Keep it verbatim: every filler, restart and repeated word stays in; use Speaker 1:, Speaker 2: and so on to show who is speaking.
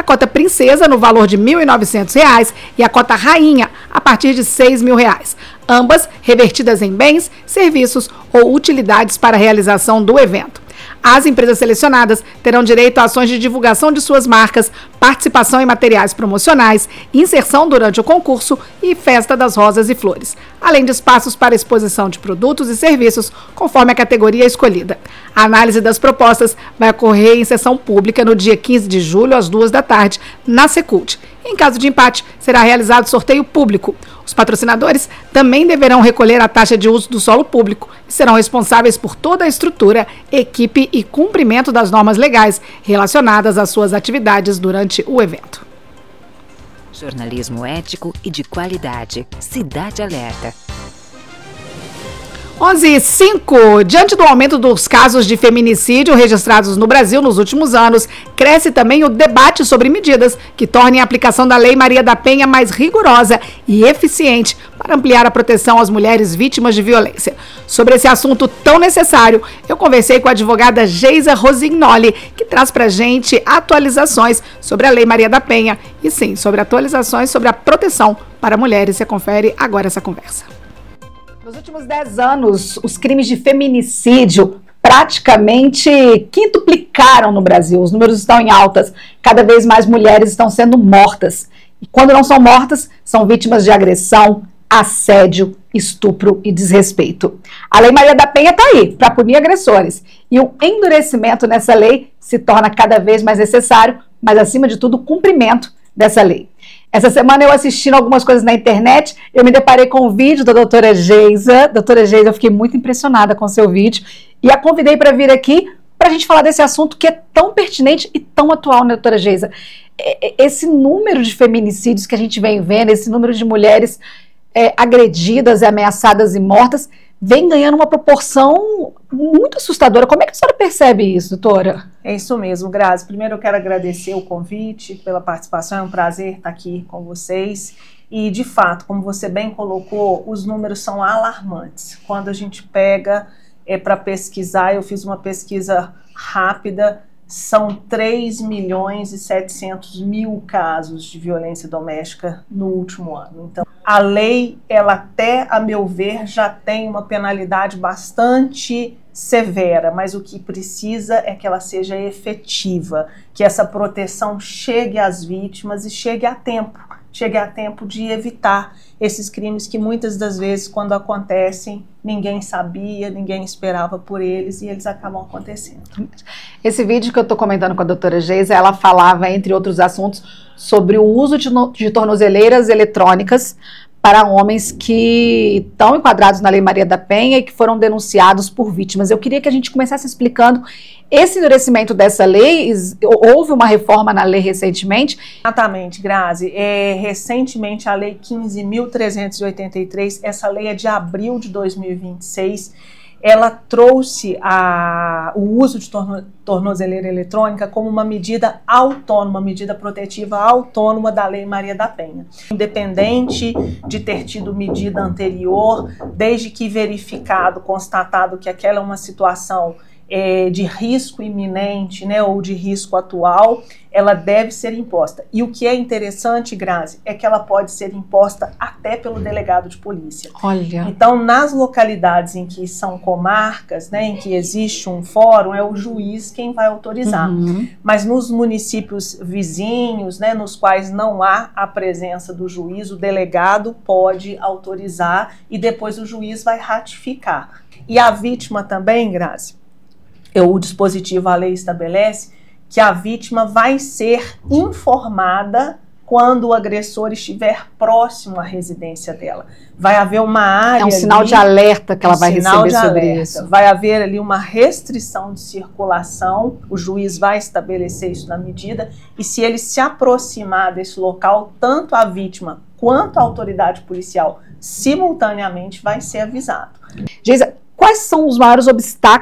Speaker 1: cota princesa no valor de mil e novecentos reais e a cota rainha a partir de seis mil reais, ambas revertidas em bens, serviços ou utilidades para a realização do evento. As empresas selecionadas terão direito a ações de divulgação de suas marcas, participação em materiais promocionais, inserção durante o concurso e festa das rosas e flores, além de espaços para exposição de produtos e serviços, conforme a categoria escolhida. A análise das propostas vai ocorrer em sessão pública no dia quinze de julho, às duas da tarde, na Secult. Em caso de empate, será realizado sorteio público. Os patrocinadores também deverão recolher a taxa de uso do solo público e serão responsáveis por toda a estrutura, equipe e cumprimento das normas legais relacionadas às suas atividades durante o evento.
Speaker 2: Jornalismo ético e de qualidade. Cidade Alerta.
Speaker 1: onze e cinco. Diante do aumento dos casos de feminicídio registrados no Brasil nos últimos anos, cresce também o debate sobre medidas que tornem a aplicação da Lei Maria da Penha mais rigorosa e eficiente para ampliar a proteção às mulheres vítimas de violência. Sobre esse assunto tão necessário, eu conversei com a advogada Geisa Rosignoli, que traz pra gente atualizações sobre a Lei Maria da Penha e sim, sobre atualizações sobre a proteção para mulheres. Você confere agora essa conversa. Nos últimos dez anos, os crimes de feminicídio praticamente quintuplicaram no Brasil. Os números estão em altas. Cada vez mais mulheres estão sendo mortas. E quando não são mortas, são vítimas de agressão, assédio, estupro e desrespeito. A Lei Maria da Penha está aí para punir agressores. E o endurecimento nessa lei se torna cada vez mais necessário, mas, acima de tudo, o cumprimento dessa lei. Essa semana eu assistindo algumas coisas na internet, eu me deparei com o vídeo da doutora Geisa. Doutora Geisa, eu fiquei muito impressionada com o seu vídeo e a convidei para vir aqui para a gente falar desse assunto que é tão pertinente e tão atual, né, doutora Geisa? Esse número de feminicídios que a gente vem vendo, esse número de mulheres é, agredidas, ameaçadas e mortas, vem ganhando uma proporção muito assustadora. Como é que a senhora percebe isso, doutora?
Speaker 3: É isso mesmo, Grazi. Primeiro eu quero agradecer o convite, pela participação, é um prazer estar aqui com vocês. E, de fato, como você bem colocou, os números são alarmantes. Quando a gente pega é, para pesquisar, eu fiz uma pesquisa rápida, são três milhões e setecentos mil casos de violência doméstica no último ano. Então, a lei, ela até, a meu ver, já tem uma penalidade bastante severa, mas o que precisa é que ela seja efetiva, que essa proteção chegue às vítimas e chegue a tempo, chegue a tempo de evitar esses crimes que muitas das vezes, quando acontecem, ninguém sabia, ninguém esperava por eles e eles acabam acontecendo.
Speaker 1: Esse vídeo que eu estou comentando com a doutora Geisa, ela falava, entre outros assuntos, sobre o uso de, no, de tornozeleiras eletrônicas para homens que estão enquadrados na Lei Maria da Penha e que foram denunciados por vítimas. Eu queria que a gente começasse explicando esse endurecimento dessa lei. Houve uma reforma na lei recentemente?
Speaker 3: Exatamente, Grazi. É, recentemente, a Lei quinze mil trezentos e oitenta e três, essa lei é de abril de dois mil e vinte e seis, ela trouxe a, o uso de torno, tornozeleira eletrônica como uma medida autônoma, medida protetiva autônoma da Lei Maria da Penha. Independente de ter tido medida anterior, desde que verificado, constatado que aquela é uma situação é, de risco iminente, né, ou de risco atual, ela deve ser imposta. E o que é interessante, Grazi, é que ela pode ser imposta até pelo delegado de polícia.
Speaker 1: Olha.
Speaker 3: Então, nas localidades em que são comarcas, né, em que existe um fórum, é o juiz quem vai autorizar.
Speaker 1: Uhum.
Speaker 3: Mas nos municípios vizinhos, né, nos quais não há a presença do juiz, o delegado pode autorizar e depois o juiz vai ratificar. E a vítima também, Grazi, o dispositivo, a lei estabelece que a vítima vai ser informada quando o agressor estiver próximo à residência dela. Vai haver uma área...
Speaker 1: É um sinal
Speaker 3: ali,
Speaker 1: de alerta que ela
Speaker 3: um
Speaker 1: vai
Speaker 3: sinal
Speaker 1: receber
Speaker 3: de
Speaker 1: sobre
Speaker 3: alerta.
Speaker 1: isso.
Speaker 3: Vai haver ali uma restrição de circulação, o juiz vai estabelecer isso na medida, e se ele se aproximar desse local, tanto a vítima quanto a autoridade policial simultaneamente vai ser avisado.
Speaker 1: Geisa, quais são os maiores obstáculos